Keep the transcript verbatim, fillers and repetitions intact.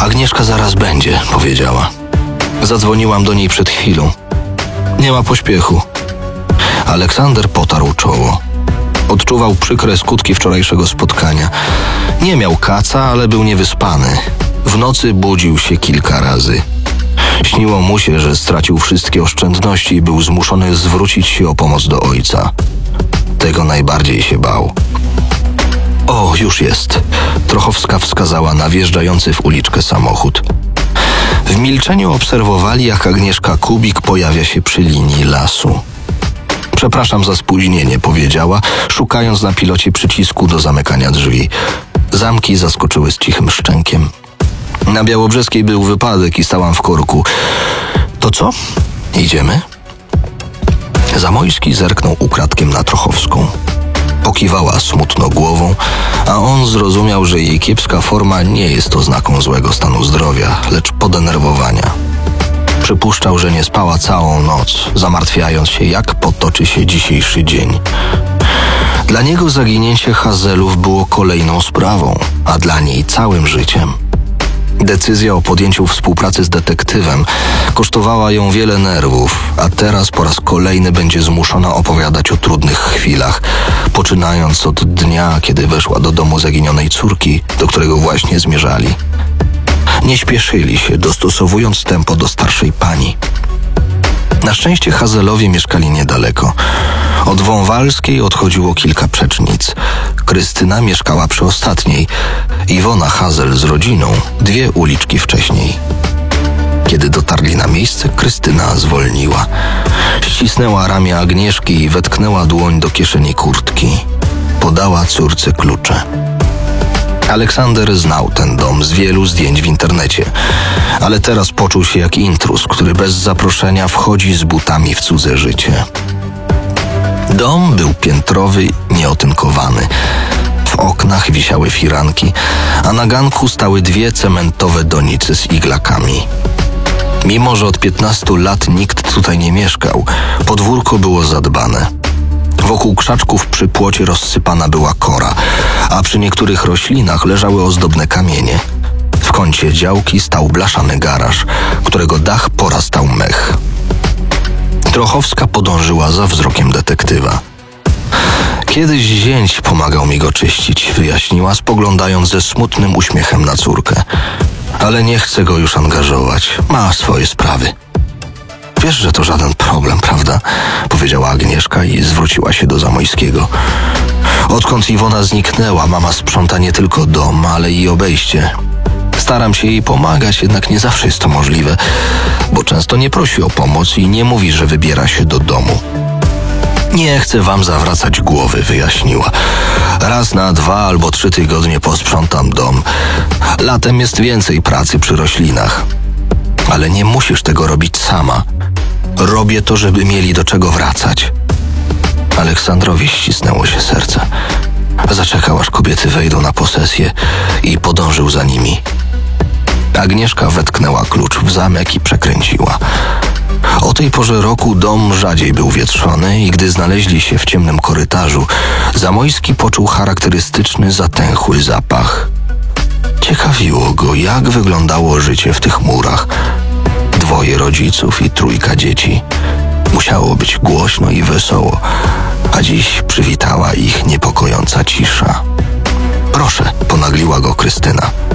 Agnieszka zaraz będzie, powiedziała. Zadzwoniłam do niej przed chwilą. Nie ma pośpiechu. Aleksander potarł czoło. Odczuwał przykre skutki wczorajszego spotkania. Nie miał kaca, ale był niewyspany. W nocy budził się kilka razy. Śniło mu się, że stracił wszystkie oszczędności i był zmuszony zwrócić się o pomoc do ojca. Tego najbardziej się bał. O, już jest. Trochowska wskazała na wjeżdżający w uliczkę samochód. W milczeniu obserwowali, jak Agnieszka Kubik pojawia się przy linii lasu. Przepraszam za spóźnienie, powiedziała, szukając na pilocie przycisku do zamykania drzwi. Zamki zaskoczyły z cichym szczękiem. Na Białobrzeskiej był wypadek i stałam w korku. To co? Idziemy? Zamojski zerknął ukradkiem na Trochowską. Pokiwała smutno głową, a on zrozumiał, że jej kiepska forma nie jest oznaką złego stanu zdrowia, lecz podenerwowania. Przypuszczał, że nie spała całą noc, zamartwiając się, jak potoczy się dzisiejszy dzień. Dla niego zaginięcie Hazelów było kolejną sprawą, a dla niej całym życiem. Decyzja o podjęciu współpracy z detektywem kosztowała ją wiele nerwów, a teraz po raz kolejny będzie zmuszona opowiadać o trudnych chwilach, poczynając od dnia, kiedy weszła do domu zaginionej córki, do którego właśnie zmierzali. Nie śpieszyli się, dostosowując tempo do starszej pani. Na szczęście Hazelowie mieszkali niedaleko. Od Wąwalskiej odchodziło kilka przecznic. Krystyna mieszkała przy ostatniej, Iwona Hazel z rodziną dwie uliczki wcześniej. Kiedy dotarli na miejsce, Krystyna zwolniła. Ścisnęła ramię Agnieszki i wetknęła dłoń do kieszeni kurtki. Podała córce klucze. Aleksander znał ten dom z wielu zdjęć w internecie, ale teraz poczuł się jak intruz, który bez zaproszenia wchodzi z butami w cudze życie. Dom był piętrowy, nieotynkowany. W oknach wisiały firanki, a na ganku stały dwie cementowe donice z iglakami. Mimo że od piętnastu lat nikt tutaj nie mieszkał, podwórko było zadbane. Wokół krzaczków przy płocie rozsypana była kora, a przy niektórych roślinach leżały ozdobne kamienie. W kącie działki stał blaszany garaż, którego dach porastał mech. Trochowska podążyła za wzrokiem detektywa. Kiedyś zięć pomagał mi go czyścić, wyjaśniła, spoglądając ze smutnym uśmiechem na córkę. Ale nie chcę go już angażować, ma swoje sprawy. Wiesz, że to żaden problem, prawda? Powiedziała Agnieszka i zwróciła się do Zamojskiego. Odkąd Iwona zniknęła, mama sprząta nie tylko dom, ale i obejście. Staram się jej pomagać, jednak nie zawsze jest to możliwe, bo często nie prosi o pomoc i nie mówi, że wybiera się do domu. Nie chcę wam zawracać głowy, wyjaśniła. Raz na dwa albo trzy tygodnie posprzątam dom. Latem jest więcej pracy przy roślinach. Ale nie musisz tego robić sama. Robię to, żeby mieli do czego wracać. Aleksandrowi ścisnęło się serce. Zaczekał, aż kobiety wejdą na posesję i podążył za nimi. Agnieszka wetknęła klucz w zamek i przekręciła. O tej porze roku dom rzadziej był wietrzony i gdy znaleźli się w ciemnym korytarzu, Zamojski poczuł charakterystyczny, zatęchły zapach. Ciekawiło go, jak wyglądało życie w tych murach. Dwoje rodziców i trójka dzieci. Musiało być głośno i wesoło, a dziś przywitała ich niepokojąca cisza. Proszę, ponagliła go Krystyna.